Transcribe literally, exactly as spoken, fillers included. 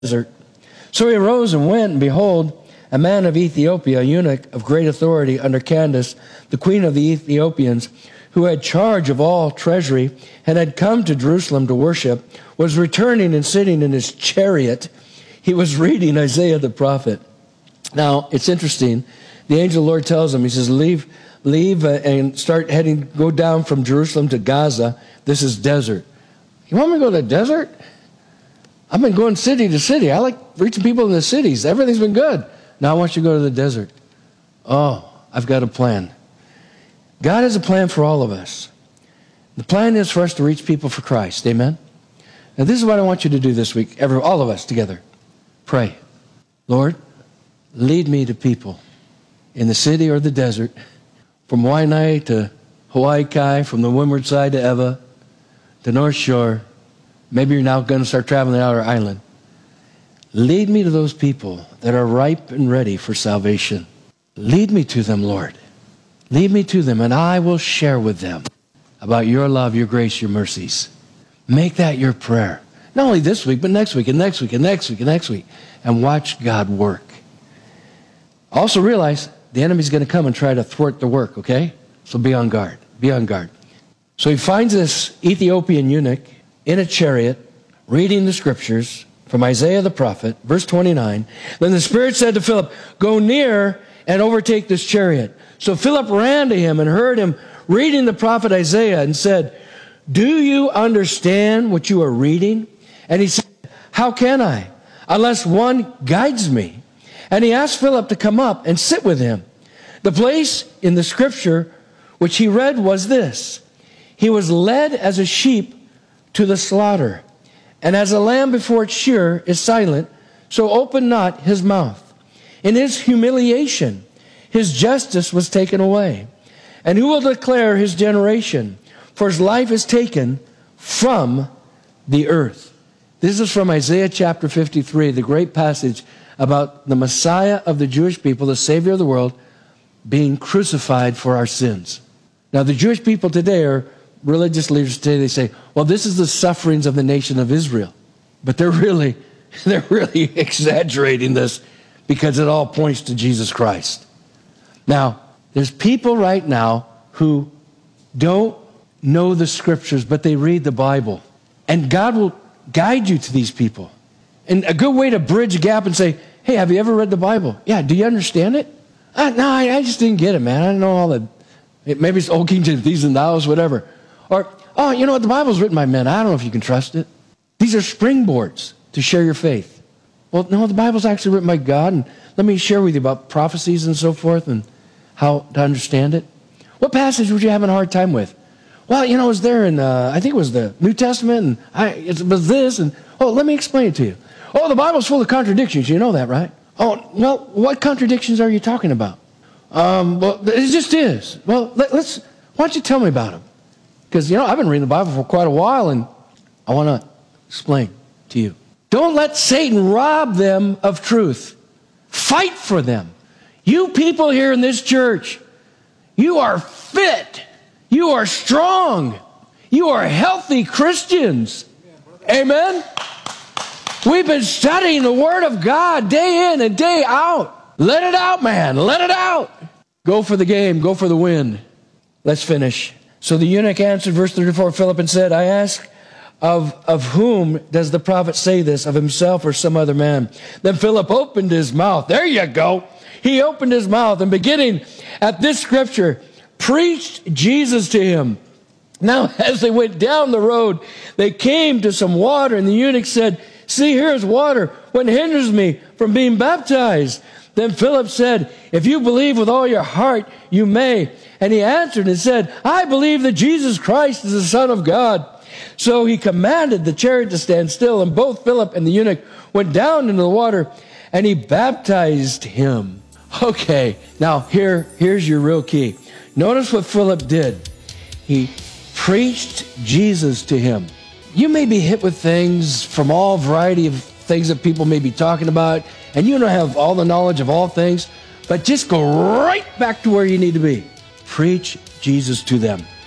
desert. So he arose and went, and behold, a man of Ethiopia, a eunuch of great authority under Candace, the queen of the Ethiopians, who had charge of all treasury and had come to Jerusalem to worship, was returning and sitting in his chariot. He was reading Isaiah the prophet. Now, it's interesting. The angel of the Lord tells him, he says, leave, leave uh, and start heading, go down from Jerusalem to Gaza. This is desert. You want me to go to the desert? I've been going city to city. I like reaching people in the cities. Everything's been good. Now I want you to go to the desert. Oh, I've got a plan. God has a plan for all of us. The plan is for us to reach people for Christ. Amen? Now this is what I want you to do this week, every, all of us together. Pray. Lord, lead me to people in the city or the desert, from Waianae to Hawaii Kai, from the windward side to Ewa, to North Shore. Maybe you're now going to start traveling out our island. Lead me to those people that are ripe and ready for salvation. Lead me to them, Lord. Lead me to them, and I will share with them about your love, your grace, your mercies. Make that your prayer. Not only this week, but next week, and next week, and next week, and next week. And watch God work. Also realize the enemy's going to come and try to thwart the work, okay? So be on guard. Be on guard. So he finds this Ethiopian eunuch in a chariot, reading the scriptures from Isaiah the prophet, verse twenty-nine. Then the Spirit said to Philip, go near and overtake this chariot. So Philip ran to him and heard him reading the prophet Isaiah and said, do you understand what you are reading? And he said, how can I, unless one guides me? And he asked Philip to come up and sit with him. The place in the scripture which he read was this: he was led as a sheep to the slaughter, and as a lamb before its shearer is silent, so opened not his mouth. In his humiliation, his justice was taken away. And who will declare his generation? For his life is taken from the earth. This is from Isaiah chapter fifty-three, the great passage about the Messiah of the Jewish people, the Savior of the world, being crucified for our sins. Now, the Jewish people today are religious leaders today, they say, well, this is the sufferings of the nation of Israel. But they're really, they're really exaggerating this because it all points to Jesus Christ. Now, there's people right now who don't know the scriptures, but they read the Bible. And God will guide you to these people. And a good way to bridge a gap and say, hey, have you ever read the Bible? Yeah, do you understand it? Uh, no, I, I just didn't get it, man. I don't know all the, maybe it's old King James, these and thous, whatever. Or, oh, you know what, the Bible's written by men. I don't know if you can trust it. These are springboards to share your faith. Well, no, the Bible's actually written by God, and let me share with you about prophecies and so forth and how to understand it. What passage would you have a hard time with? Well, you know, it was there in, uh, I think it was the New Testament, and I, it was this, and, oh, let me explain it to you. Oh, the Bible's full of contradictions. You know that, right? Oh, well, what contradictions are you talking about? Um, well, it just is. Well, let, let's, why don't you tell me about them? Because, you know, I've been reading the Bible for quite a while, and I want to explain to you. Don't let Satan rob them of truth. Fight for them. You people here in this church, you are fit. You are strong. You are healthy Christians. Amen? We've been studying the Word of God day in and day out. Let it out, man. Let it out. Go for the game. Go for the win. Let's finish. So the eunuch answered, verse thirty-four, Philip, and said, I ask, of, of whom does the prophet say this, of himself or some other man? Then Philip opened his mouth. There you go. He opened his mouth, and beginning at this scripture, preached Jesus to him. Now, as they went down the road, they came to some water, and the eunuch said, see, here is water. What hinders me from being baptized? Then Philip said, if you believe with all your heart, you may. And he answered and said, I believe that Jesus Christ is the Son of God. So he commanded the chariot to stand still, and both Philip and the eunuch went down into the water, and he baptized him. Okay, now here, here's your real key. Notice what Philip did. He preached Jesus to him. You may be hit with things from all variety of things that people may be talking about, and you don't have all the knowledge of all things, but just go right back to where you need to be. Preach Jesus to them.